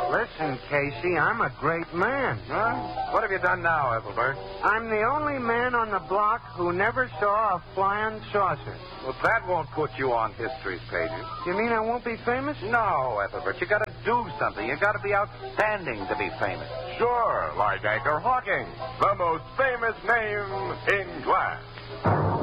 Listen, Casey, I'm a great man. Huh? What have you done now, Ethelbert? I'm the only man on the block who never saw a flying saucer. Well, that won't put you on history's pages. You mean I won't be famous? No, Ethelbert. You got to do something. You got to be outstanding to be famous. Sure, like Anchor Hawking, the most famous name in glass.